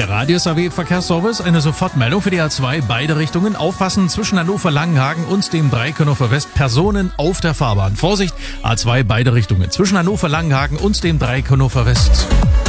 Der Radius AW Verkehrsservice, eine Sofortmeldung für die A2, beide Richtungen. Aufpassen zwischen Hannover-Langenhagen und dem Dreieck Hannover West, Personen auf der Fahrbahn. Vorsicht, A2, beide Richtungen zwischen Hannover-Langenhagen und dem Dreieck Hannover West.